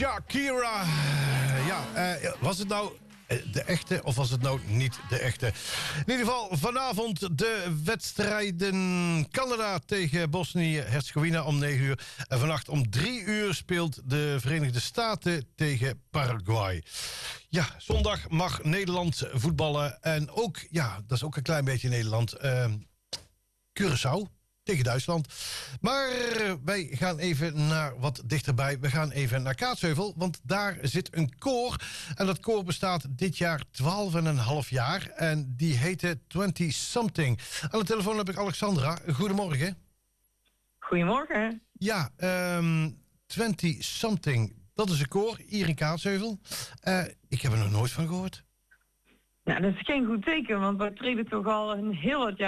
Shakira. Was het nou de echte of was het nou niet de echte? In ieder geval vanavond de wedstrijden Canada tegen Bosnië-Herzegovina om 9 uur. En vannacht om 3 uur speelt de Verenigde Staten tegen Paraguay. Ja, zondag mag Nederland voetballen. En ook, ja, dat is ook een klein beetje Nederland. Curaçao tegen Duitsland. Maar wij gaan even naar wat dichterbij. We gaan even naar Kaatsheuvel, want daar zit een koor. En dat koor bestaat dit jaar 12,5 jaar. En die heette 20-something. Aan de telefoon heb ik Alexandra. Goedemorgen. Goedemorgen. Ja, 20-something. Dat is een koor hier in Kaatsheuvel. Ik heb er nog nooit van gehoord. Nou, dat is geen goed teken, want we treden toch al een heel wat jaar